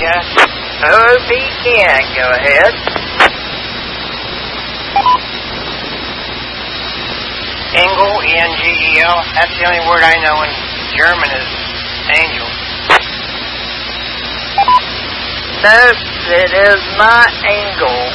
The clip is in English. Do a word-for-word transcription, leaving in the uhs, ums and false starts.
ya. I hope he can. Go ahead. Engel, E N G E L. That's the only word I know in German is angel. Nope, it is not Engel.